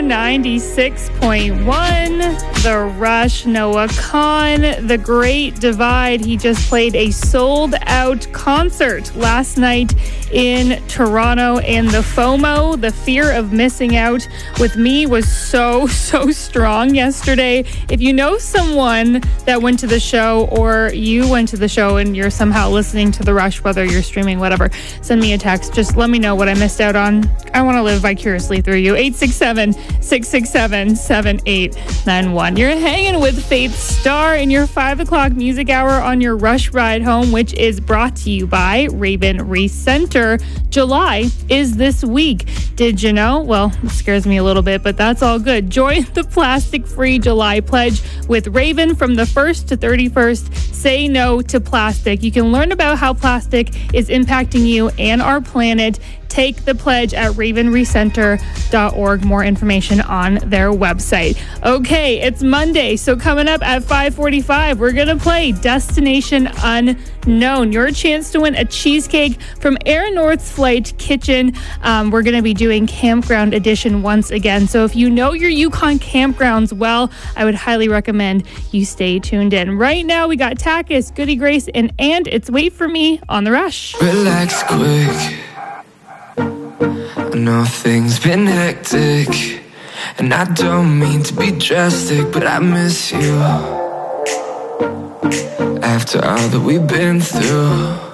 96.1. The Rush, Noah Kahan, The Great Divide. He just played a sold-out concert last night in Toronto, and the FOMO, the fear of missing out with me, was so strong yesterday. If you know someone that went to the show, or you went to the show and you're somehow listening to The Rush, whether you're streaming, whatever, send me a text. Just let me know what I missed out on. I want to live vicariously through you. 867-667-7891. You're hanging with Faith Starr in your 5 o'clock music hour on your Rush Ride Home, which is brought to you by Raven Recenter. July is this week. Did you know? Well, it scares me a little bit, but that's all good. Join the plastic-free July pledge with Raven from the 1st to 31st. Say no to plastic. You can learn about how plastic is impacting you and our planet. Take the pledge at ravenrecenter.org. More information on their website. Okay, it's Monday, so coming up at 5:45, we're going to play Destination Unknown. Your chance to win a cheesecake from Air North's Flight Kitchen. We're going to be doing Campground Edition once again. So if you know your Yukon campgrounds well, I would highly recommend you stay tuned in. Right now, we got Takis, Goody Grace, and It's Wait For Me on The Rush. Relax quick. I know things been hectic, and I don't mean to be drastic, but I miss you after all that we've been through.